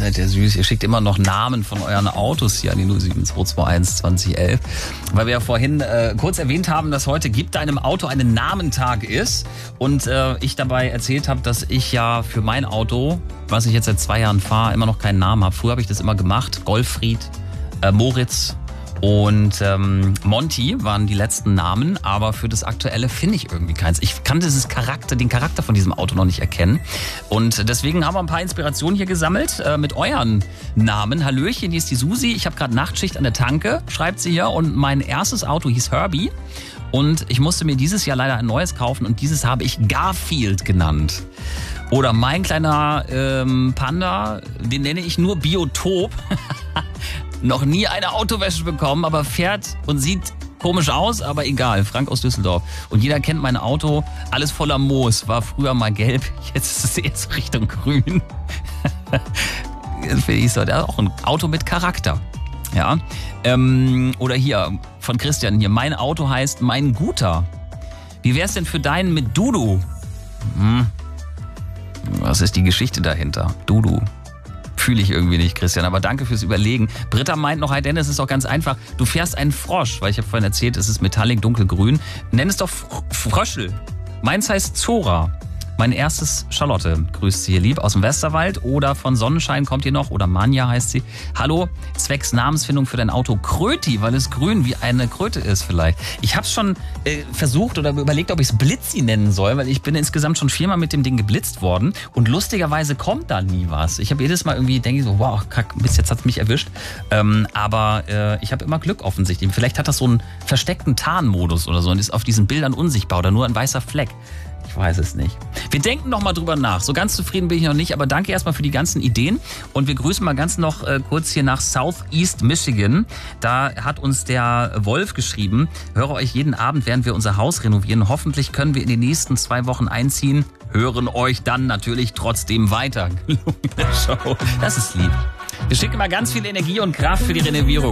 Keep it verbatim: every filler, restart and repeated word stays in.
seid ihr süß. Ihr schickt immer noch Namen von euren Autos hier an die null sieben zwei zwei eins zwanzig elf. Weil wir ja vorhin äh, kurz erwähnt haben, dass heute Gib deinem Auto einen Namentag ist. Und äh, ich dabei erzählt habe, dass ich ja für mein Auto, was ich jetzt seit zwei Jahren fahre, immer noch keinen Namen habe. Früher habe ich das immer gemacht. Goldfried, äh, Moritz und ähm, Monty waren die letzten Namen, aber für das Aktuelle finde ich irgendwie keins. Ich kann dieses Charakter, den Charakter von diesem Auto noch nicht erkennen. Und deswegen haben wir ein paar Inspirationen hier gesammelt äh, mit euren Namen. Hallöchen, hier ist die Susi. Ich habe gerade Nachtschicht an der Tanke, schreibt sie hier. Und mein erstes Auto hieß Herbie. Und ich musste mir dieses Jahr leider ein neues kaufen und dieses habe ich Garfield genannt. Oder mein kleiner ähm, Panda, den nenne ich nur Biotop. Noch nie eine Autowäsche bekommen, aber fährt und sieht komisch aus, aber egal. Frank aus Düsseldorf. Und jeder kennt mein Auto. Alles voller Moos. War früher mal gelb, jetzt ist es jetzt Richtung grün. Das finde ich so. Der hat auch ein Auto mit Charakter. Ja. Ähm, oder hier von Christian hier. Mein Auto heißt Mein Guter. Wie wär's denn für deinen mit Dudu? Hm. Was ist die Geschichte dahinter? Dudu. Fühle ich irgendwie nicht, Christian, aber danke fürs Überlegen. Britta meint noch, hi Dennis, es ist doch ganz einfach. Du fährst einen Frosch, weil ich habe vorhin erzählt, es ist Metallic dunkelgrün. Nenn es doch Fröschel. Meins heißt Zora. Mein erstes Charlotte grüßt sie hier lieb aus dem Westerwald oder von Sonnenschein kommt hier noch oder Manja heißt sie. Hallo, zwecks Namensfindung für dein Auto Kröti, weil es grün wie eine Kröte ist vielleicht. Ich habe schon äh, versucht oder überlegt, ob ich es Blitzi nennen soll, weil ich bin insgesamt schon viermal mit dem Ding geblitzt worden und lustigerweise kommt da nie was. Ich habe jedes Mal irgendwie, denke ich so, wow, kack, bis jetzt hat's mich erwischt. Ähm, aber äh, ich habe immer Glück offensichtlich. Vielleicht hat das so einen versteckten Tarnmodus oder so und ist auf diesen Bildern unsichtbar oder nur ein weißer Fleck. Ich weiß es nicht. Wir denken noch mal drüber nach. So ganz zufrieden bin ich noch nicht, aber danke erstmal für die ganzen Ideen. Und wir grüßen mal ganz noch äh, kurz hier nach Southeast Michigan. Da hat uns der Wolf geschrieben, höre euch jeden Abend, während wir unser Haus renovieren. Hoffentlich können wir in den nächsten zwei Wochen einziehen. Hören euch dann natürlich trotzdem weiter. Das ist lieb. Wir schicken mal ganz viel Energie und Kraft für die Renovierung.